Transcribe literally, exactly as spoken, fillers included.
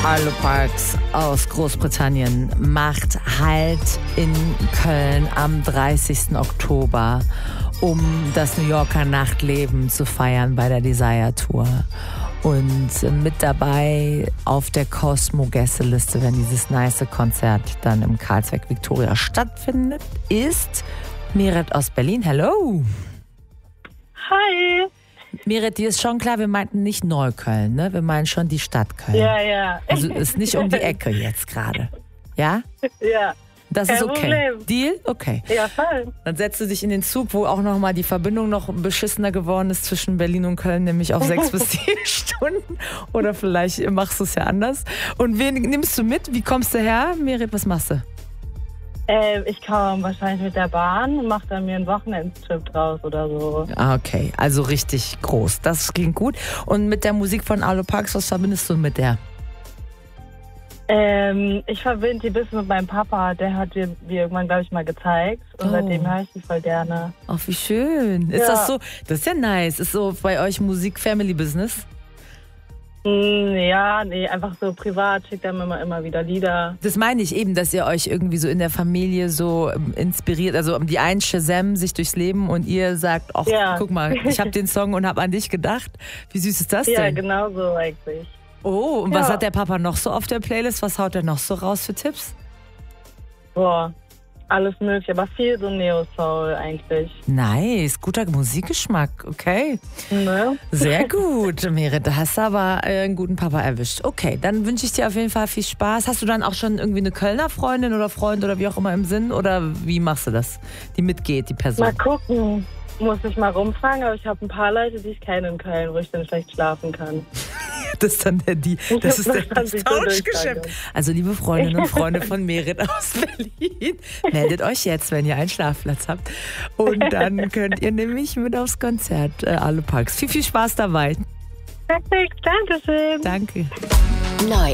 Arlo Parks aus Großbritannien macht Halt in Köln am dreißigsten Oktober, um das New Yorker Nachtleben zu feiern bei der Desire Tour. Und mit dabei auf der Cosmo-Gästeliste, wenn dieses nice Konzert dann im Karlsberg Victoria stattfindet, ist Meret aus Berlin. Hello! Hi! Meret, dir ist schon klar, wir meinten nicht Neukölln, ne? Wir meinen schon die Stadt Köln. Ja, ja. Also ist nicht um die Ecke jetzt gerade. Ja? Ja. Das Kein ist okay. Problem. Deal? Okay. Ja, voll. Dann setzt du dich in den Zug, wo auch nochmal die Verbindung noch beschissener geworden ist zwischen Berlin und Köln, nämlich auf sechs bis sieben Stunden. Oder vielleicht machst du es ja anders. Und wen nimmst du mit? Wie kommst du her? Meret, was machst du? Ähm, ich komme wahrscheinlich mit der Bahn und mache dann mir einen Wochenendtrip draus oder so. Ah, okay. Also richtig groß. Das klingt gut. Und mit der Musik von Arlo Parks, was verbindest du mit der? Ähm, ich verbinde die ein bisschen mit meinem Papa. Der hat die mir irgendwann, glaube ich, mal gezeigt. Und Oh. seitdem höre ich die voll gerne. Ach, wie schön. Ist Ja. das so? Das ist ja nice. Ist so bei euch Musik-Family-Business? Hm, ja, nee, einfach so privat schickt er mir immer, immer wieder Lieder. Das meine ich eben, dass ihr euch irgendwie so in der Familie so ähm, inspiriert. Also die einen Shazam sich durchs Leben und ihr sagt, ach, Ja. guck mal, ich habe den Song und habe an dich gedacht. Wie süß ist das Ja, denn? genau so eigentlich. Oh, und was Ja. hat der Papa noch so auf der Playlist? Was haut er noch so raus für Tipps? Boah, alles mögliche, aber viel so Neo-Soul eigentlich. Nice, guter Musikgeschmack, okay. Ne? Sehr gut, Meret, da hast du aber äh, einen guten Papa erwischt. Okay, dann wünsche ich dir auf jeden Fall viel Spaß. Hast du dann auch schon irgendwie eine Kölner Freundin oder Freund oder wie auch immer im Sinn? Oder wie machst du das? Die mitgeht, die Person? Mal gucken. Muss ich mal rumfragen, aber ich habe ein paar Leute, die ich kenne in Köln, wo ich dann schlecht schlafen kann. Das ist dann der, die, das ist der, kann das sich so Tauschgeschäft. durchsagen. Also liebe Freundinnen und Freunde von Meret aus Berlin, meldet euch jetzt, wenn ihr einen Schlafplatz habt. Und dann könnt ihr nämlich mit aufs Konzert äh, Arlo Parks. Viel, viel Spaß dabei. Perfekt, danke schön. Danke. Neu